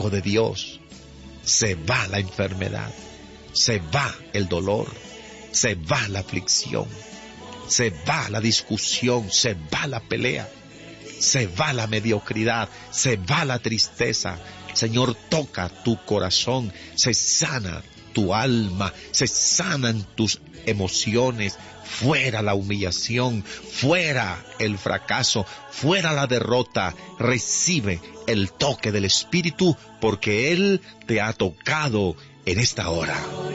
Hijo de Dios. Se va la enfermedad, se va el dolor, se va la aflicción, se va la discusión, se va la pelea, se va la mediocridad, se va la tristeza. Señor, toca tu corazón, se sana tu alma, se sanan tus emociones. Fuera la humillación, fuera el fracaso, fuera la derrota. Recibe el toque del Espíritu, porque Él te ha tocado en esta hora.